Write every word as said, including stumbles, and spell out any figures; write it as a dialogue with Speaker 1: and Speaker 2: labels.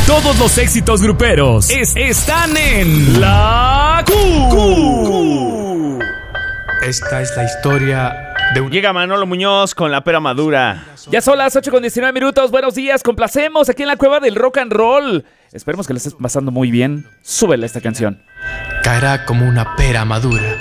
Speaker 1: Todos los éxitos gruperos es- están en La Q.
Speaker 2: Esta es la historia de un...
Speaker 3: Llega Manolo Muñoz con la pera madura.
Speaker 4: Ya son las ocho con diecinueve minutos. Buenos días, complacemos aquí en la cueva del rock and roll. Esperemos que la estés pasando muy bien. Súbele esta canción.
Speaker 2: Caerá como una pera madura.